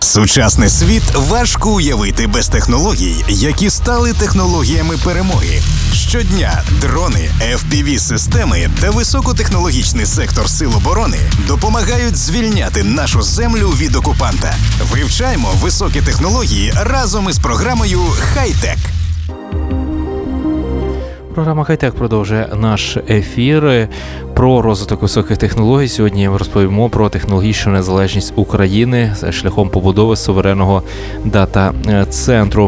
Сучасний світ важко уявити без технологій, які стали технологіями перемоги. Щодня дрони, FPV-системи та високотехнологічний сектор Сил оборони допомагають звільняти нашу землю від окупанта. Вивчаємо високі технології разом із програмою «Хай-Тек». Програма «Хай-Тек» продовжує наш ефір про розвиток високих технологій. Сьогодні ми розповімо про технологічну незалежність України шляхом побудови суверенного дата-центру.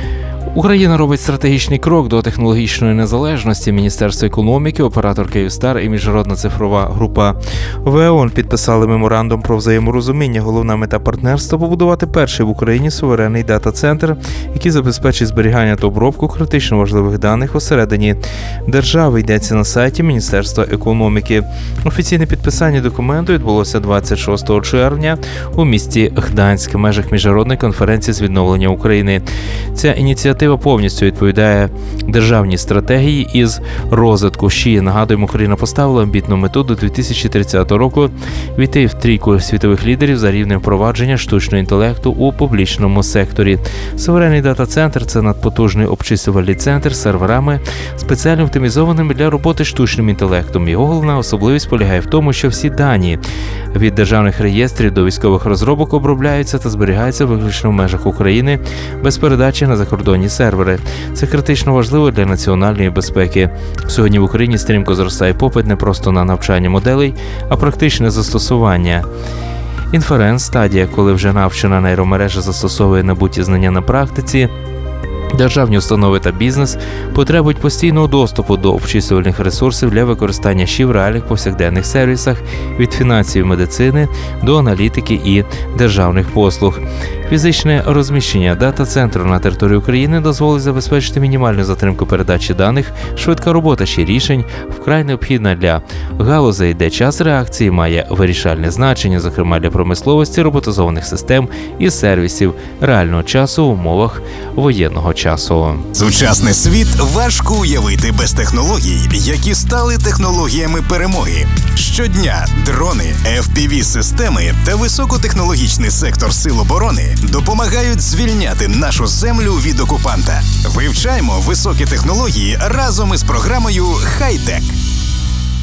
Україна робить стратегічний крок до технологічної незалежності. Міністерство економіки, оператор «Київстар» і міжнародна цифрова група ВЕОН підписали меморандум про взаєморозуміння. Головна мета партнерства – побудувати перший в Україні суверенний дата-центр, який забезпечить зберігання та обробку критично важливих даних усередині держави. Йдеться на сайті Міністерства економіки. Офіційне підписання документу відбулося 26 червня у місті Гданськ в межах міжнародної конференції з відновлення України. Ця ініціатива повністю відповідає державній стратегії із розвитку. Нагадуємо, Україна поставила амбітну мету до 2030 року війти в трійку світових лідерів за рівнем впровадження штучного інтелекту у публічному секторі. Суверенний дата-центр – це надпотужний обчислювальний центр з серверами, спеціально оптимізованими для роботи штучним інтелектом. Його головна особливість полягає в тому, що всі дані від державних реєстрів до військових розробок обробляються та зберігаються виключно в межах України без передачі на закордонні сервери. Це критично важливо для національної безпеки. Сьогодні в Україні стрімко зростає попит не просто на навчання моделей, а практичне застосування. Інференс – стадія, коли вже навчена нейромережа застосовує набуті знання на практиці. Державні установи та бізнес потребують постійного доступу до обчислювальних ресурсів для використання в реальних повсякденних сервісах від фінансів, медицини до аналітики і державних послуг. Фізичне розміщення дата-центру на території України дозволить забезпечити мінімальну затримку передачі даних, швидка робота рішень вкрай необхідна для галузей, де час реакції має вирішальне значення, зокрема для промисловості, роботизованих систем і сервісів реального часу в умовах воєнного часу. Сучасний світ важко уявити без технологій, які стали технологіями перемоги. Щодня дрони, FPV-системи та високотехнологічний сектор Сил оборони допомагають звільняти нашу землю від окупанта. Вивчаємо високі технології разом із програмою «Хай-Тек».